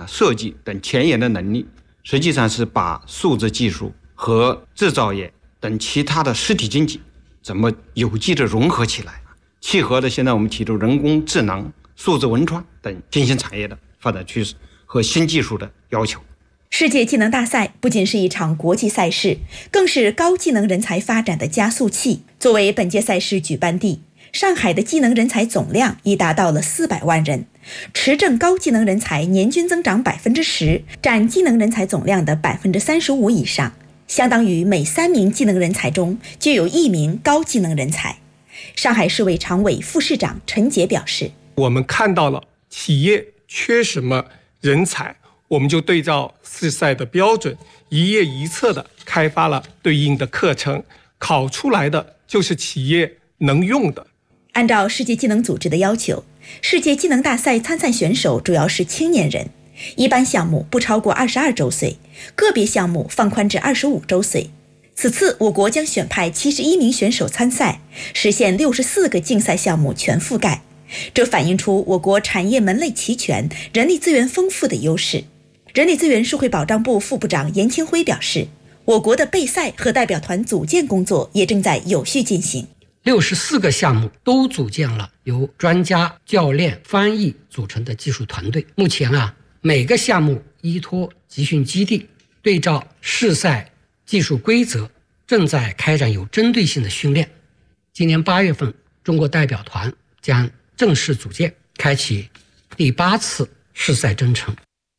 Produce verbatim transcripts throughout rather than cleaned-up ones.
啊、设计等前沿的能力，实际上是把数字技术和制造业等其他的实体经济怎么有机的融合起来，契合了现在我们提出人工智能、数字文创等新兴产业的发展趋势和新技术的要求。 世界技能大赛不仅是一场国际赛事，更是高技能人才发展的加速器。作为本届赛事举办地，上海的技能人才总量已达到了四百万人，持证高技能人才年均增长百分之十，占技能人才总量的百分之三十五以上，相当于每三名技能人才中就有一名高技能人才。上海市委常委、副市长陈杰表示， 我们看到了企业缺什么人才，我们就对照市赛的标准，一页一册的开发了对应的课程，考出来的就是企业能用的。 按照世界技能组织的要求，世界技能大赛参赛选手主要是青年人，一般项目不超过二十二周岁，个别项目放宽至二十五周岁。此次我国将选派七十一名选手参赛，实现六十四个竞赛项目全覆盖，这反映出我国产业门类齐全、人力资源丰富的优势。人力资源社会保障部副部长严清辉表示，我国的备赛和代表团组建工作也正在有序进行。 六十四个项目都组建了由专家、教练、翻译组成的技术团队。目前啊，每个项目依托集训基地，对照市赛技术规则，正在开展有针对性的训练。今年八月份，中国代表团将正式组建，开启第八次市赛征程。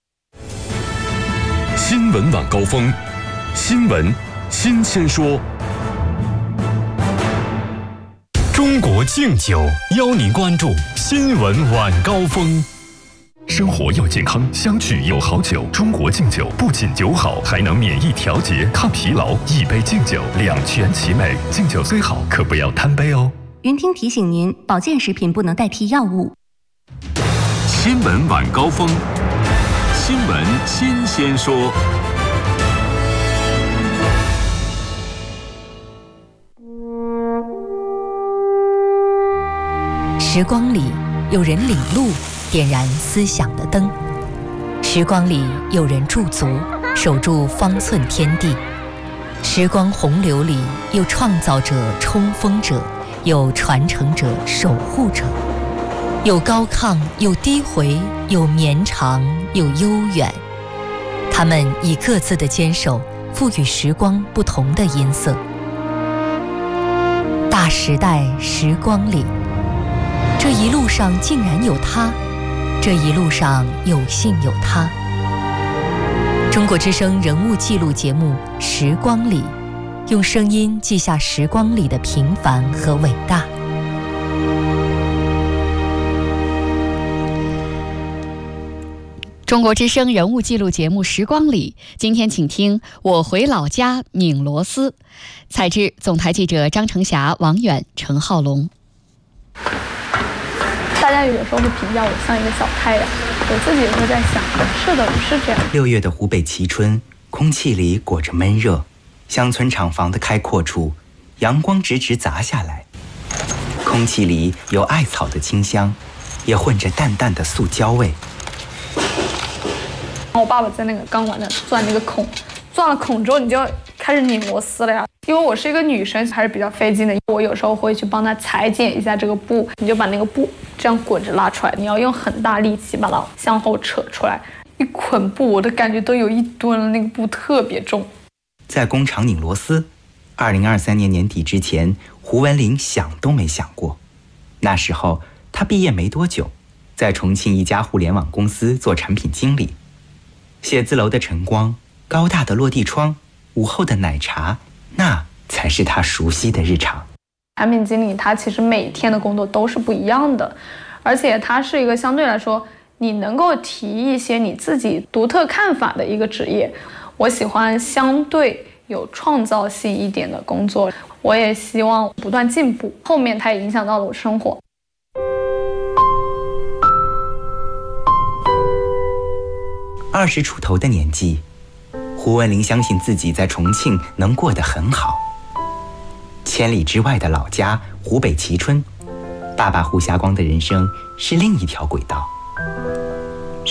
新闻晚高峰，新闻新鲜说。中国敬酒邀您关注新闻晚高峰。生活要健康，相聚有好酒。中国敬酒不仅酒好，还能免疫调节、抗疲劳。一杯敬酒，两全其美。敬酒虽好，可不要贪杯哦。 云听提醒您，保健食品不能代替药物。 新闻晚高峰，新闻新鲜说。 时光里有人领路，点燃思想的灯；时光里有人驻足，守住方寸天地；时光洪流里有创造者、冲锋者，有传承者、守护者，有高亢，有低回，有绵长，有悠远。他们以各自的坚守，赋予时光不同的音色。大时代时光里，这一路上竟然有他，这一路上有幸有他。中国之声人物记录节目《时光里》，用声音记下时光里的平凡和伟大。 中国之声人物记录节目《时光里》，今天请听我回老家拧螺丝。采制总台记者张成霞、王远、陈浩龙。 大家有时候会评价我像一个小太阳，我自己也会在想，是的，我是这样。 六月的湖北蕲春，空气里裹着闷热，乡村厂房的开阔处，阳光直直砸下来，空气里有艾草的清香，也混着淡淡的塑胶味。 我爸爸在那个钢管那钻那个孔，钻了孔之后你就开始拧螺丝了呀。因为我是一个女生，还是比较费劲的，我有时候会去帮她裁剪一下这个布，你就把那个布这样滚着拉出来，你要用很大力气把它向后扯出来，一捆布我的感觉都有一吨了，那个布特别重。 在工厂拧螺丝，二零二三年年底之前，胡文玲想都没想过。那时候她毕业没多久，在重庆一家互联网公司做产品经理。写字楼的晨光，高大的落地窗，午后的奶茶，那才是他熟悉的日常。 产品经理他其实每天的工作都是不一样的，而且他是一个相对来说你能够提一些你自己独特看法的一个职业。我喜欢相对有创造性一点的工作，我也希望不断进步，后面它也影响到了我生活。 二十出头的年纪，胡文玲相信自己在重庆能过得很好。千里之外的老家湖北蕲春，爸爸胡霞光的人生是另一条轨道。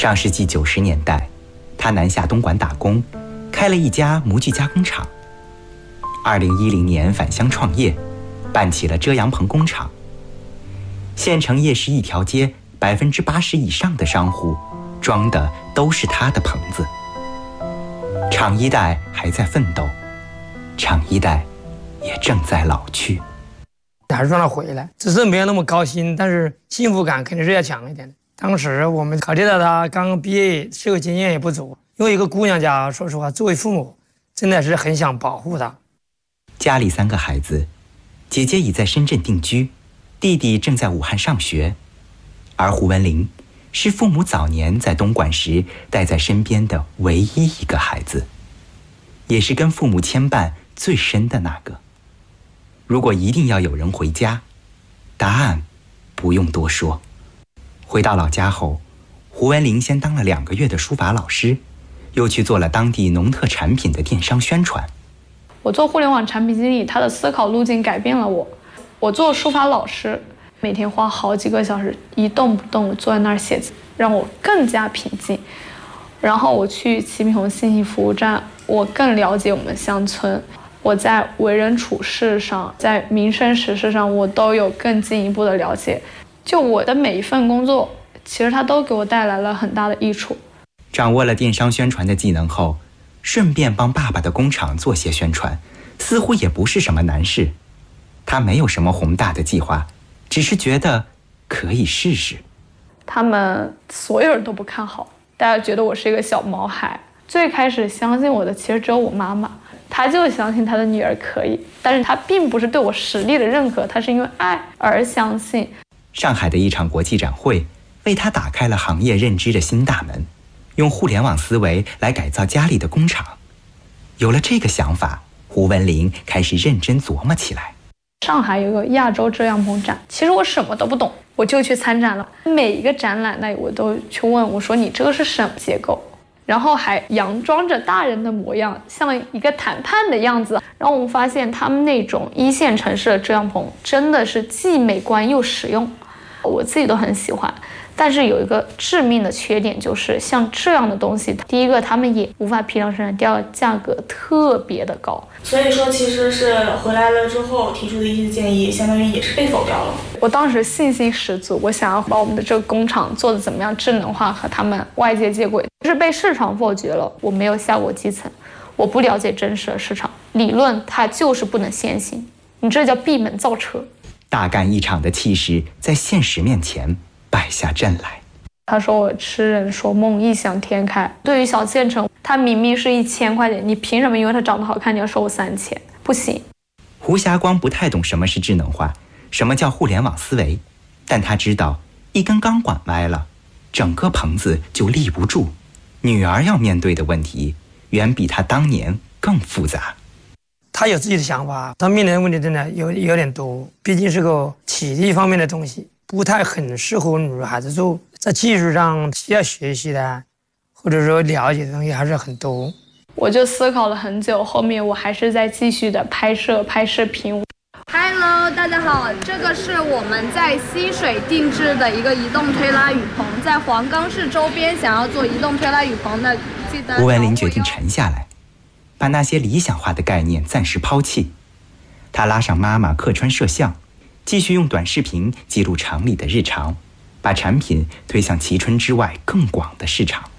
上世纪九十年代，他南下东莞打工，开了一家模具加工厂。二零一零年返乡创业，办起了遮阳棚工厂。县城夜市一条街，百分之八十以上的商户装的都是他的棚子。厂一代还在奋斗，厂一代也正在老去。 还是让他回来，只是没有那么高兴，但是幸福感肯定是要强一点的。当时我们考虑到他刚刚毕业，社会经验也不足，因为一个姑娘家，说实话，作为父母，真的是很想保护她。 家里三个孩子，姐姐已在深圳定居，弟弟正在武汉上学，而胡文林是父母早年在东莞时带在身边的唯一一个孩子，也是跟父母牵绊最深的那个。如果一定要有人回家，答案不用多说。回到老家后，胡文林先当了两个月的书法老师，又去做了当地农特产品的电商宣传。 我做互联网产品经理，他的思考路径改变了我。我做书法老师，每天花好几个小时一动不动坐在那儿写字，让我更加平静。然后我去齐平红信息服务站，我更了解我们乡村。我在为人处事上，在民生实事上，我都有更进一步的了解。就我的每一份工作，其实它都给我带来了很大的益处。 掌握了电商宣传的技能后，顺便帮爸爸的工厂做些宣传，似乎也不是什么难事。他没有什么宏大的计划，只是觉得可以试试。 他们所有人都不看好，大家觉得我是一个小毛孩。最开始相信我的其实只有我妈妈，她就相信她的女儿可以，但是她并不是对我实力的认可，她是因为爱而相信。 上海的一场国际展会为他打开了行业认知的新大门，用互联网思维来改造家里的工厂。有了这个想法，胡文林开始认真琢磨起来。 上海有个亚洲遮阳棚展，其实我什么都不懂，我就去参展了。每一个展览那我都去问，我说你这个是什么结构，然后还佯装着大人的模样，像一个谈判的样子。然后我们发现他们那种一线城市的遮阳棚真的是既美观又实用，我自己都很喜欢。但是有一个致命的缺点，就是像这样的东西，第一个他们也无法批量生产，第二个价格特别的高。 所以说其实是回来了之后提出的一些建议，相当于也是被否掉了。 我当时信心十足，我想要把我们的这个工厂做的怎么样智能化，和他们外界接轨，是被市场否决了。我没有下过基层，我不了解真实的市场，理论它就是不能先行，你这叫闭门造车。 大干一场的气势在现实面前败下阵来。 他说我痴人说梦，异想天开。对于小县城，他明明是一千块钱，你凭什么因为他长得好看你要收我三千？不行。 胡霞光不太懂什么是智能化，什么叫互联网思维，但他知道一根钢管歪了，整个棚子就立不住。女儿要面对的问题远比他当年更复杂。 他有自己的想法，他面临的问题真的有有点多，毕竟是个体力方面的东西，不太很适合女孩子做。在技术上需要学习的，或者说了解的东西还是很多。 我就思考了很久，后面我还是在继续的拍摄拍视频。 Hello， 大家好，这个是我们在溪水定制的一个移动推拉雨棚，在黄冈市周边想要做移动推拉雨棚的，记得。 胡文林决定沉下来，把那些理想化的概念暂时抛弃。他拉上妈妈客串摄像，继续用短视频记录厂里的日常，把产品推向蕲春之外更广的市场。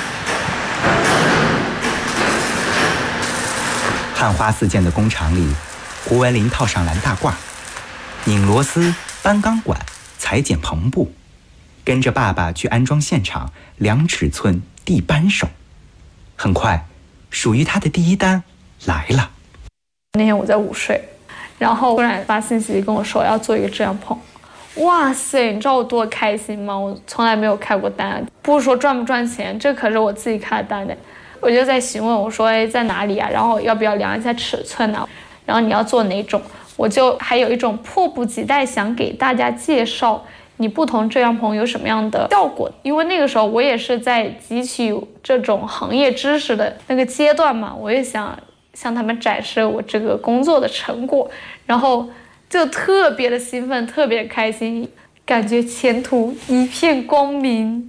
汉花四溅的工厂里，胡文林套上蓝大褂，拧螺丝、搬钢管、裁剪棚布，跟着爸爸去安装现场量尺寸、递扳手。很快，属于他的第一单来了。 那天我在午睡，然后突然发信息跟我说要做一个遮阳棚。哇塞，你知道我多开心吗？我从来没有开过单，不是说赚不赚钱，这可是我自己开的单的。我就在询问我说，哎，在哪里啊？然后要不要量一下尺寸呢？然后你要做哪种？我就还有一种迫不及待想给大家介绍你不同遮阳棚有什么样的效果，因为那个时候我也是在汲取这种行业知识的那个阶段嘛，我也想向他们展示我这个工作的成果，然后就特别的兴奋，特别开心，感觉前途一片光明。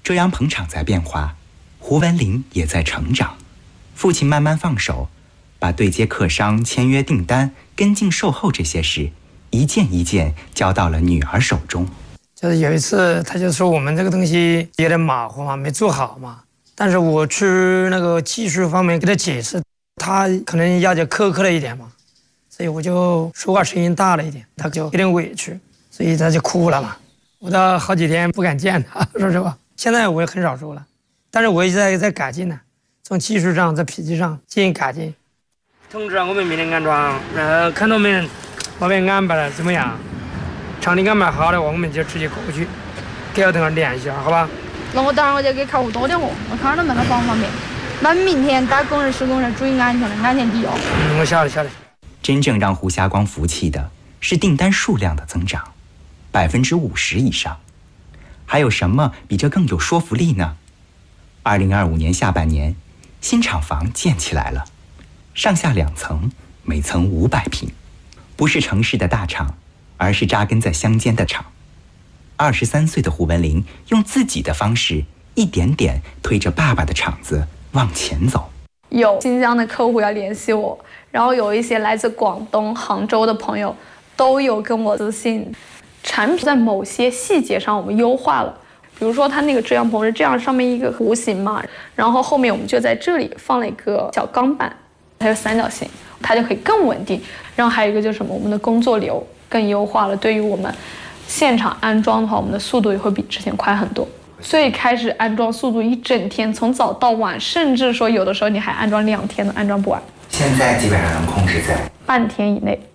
遮阳棚厂在变化，胡文林也在成长。父亲慢慢放手，把对接客商、签约订单、跟进售后这些事，一件一件交到了女儿手中。 就是有一次，他就说我们这个东西有点马虎嘛，没做好嘛。但是我去那个技术方面给他解释，他可能要求苛刻了一点嘛，所以我就说话声音大了一点，他就有点委屈，所以他就哭了嘛。我到好几天不敢见他，说实话。现在我也很少说了，但是我一直在在改进呢，从技术上、在脾气上进行改进。通知我们明天安装，然后看到我们那边安排了怎么样，场地安排好的话，我们就直接过去，给我等会儿联系一下，好吧？ 那我当然我就给客户多点货，我看到那个方不方便。那明天打工人施工人注意安全了，安全第一哦。 嗯，我晓得晓得。 真正让胡霞光服气的是订单数量的增长，百分之五十以上。还有什么比这更有说服力呢？二零二五年下半年，新厂房建起来了，上下两层，每层五百平，不是城市的大厂，而是扎根在乡间的厂。二十三岁的胡文林用自己的方式，一点点推着爸爸的厂子往前走。 有新疆的客户要联系我，然后有一些来自广东、杭州的朋友都有跟我私信。产品在某些细节上我们优化了，比如说它那个遮阳棚是这样，上面一个弧形嘛，然后后面我们就在这里放了一个小钢板，它有三角形，它就可以更稳定。然后还有一个就是什么，我们的工作流更优化了，对于我们现场安装的话，我们的速度也会比之前快很多。所以开始安装速度一整天，从早到晚，甚至说有的时候你还安装两天都安装不完。 现在基本上能控制在半天以内。